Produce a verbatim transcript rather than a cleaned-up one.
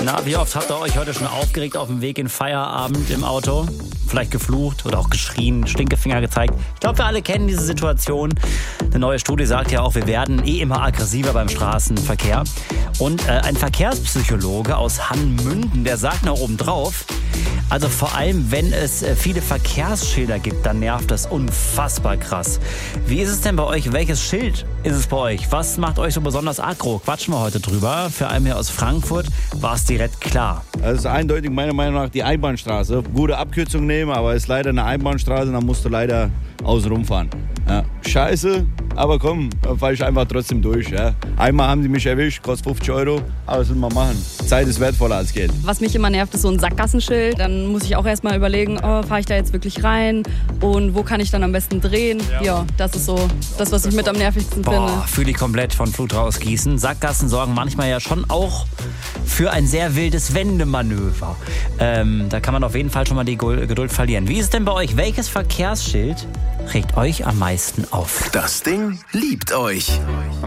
Na, wie oft habt ihr euch heute schon aufgeregt auf dem Weg in Feierabend im Auto? Vielleicht geflucht oder auch geschrien, Stinkefinger gezeigt. Ich glaube, wir alle kennen diese Situation. Eine neue Studie sagt ja auch, wir werden eh immer aggressiver beim Straßenverkehr. Und äh, ein Verkehrspsychologe aus Hanmünden, der sagt noch oben drauf, also vor allem, wenn es äh, viele Verkehrsschilder gibt, dann nervt das unfassbar krass. Wie ist es denn bei euch? Welches Schild ist es bei euch? Was macht euch so besonders aggro? Quatschen wir heute drüber. Für einen hier aus Frankfurt war es direkt klar. Das ist eindeutig meiner Meinung nach die Einbahnstraße. Gute Abkürzung nehmen, aber es ist leider eine Einbahnstraße, dann musst du leider außen rumfahren. Ja. Scheiße, aber komm, dann fahre ich einfach trotzdem durch. Ja. Einmal haben sie mich erwischt, kostet fünfzig Euro, aber was will man machen? Zeit ist wertvoller als Geld. Was mich immer nervt, ist so ein Sackgassenschild. Dann muss ich auch erstmal überlegen, oh, fahre ich da jetzt wirklich rein und wo kann ich dann am besten drehen? Ja, ja das ist so das, was ich mit am nervigsten Boah, finde. Fühle ich komplett von Flut rausgießen. Sackgassen sorgen manchmal ja schon auch für ein sehr wildes Wendemanöver. Ähm, da kann man auf jeden Fall schon mal die Geduld verlieren. Wie ist es denn bei euch? Welches Verkehrsschild regt euch am meisten auf? Das Ding liebt euch.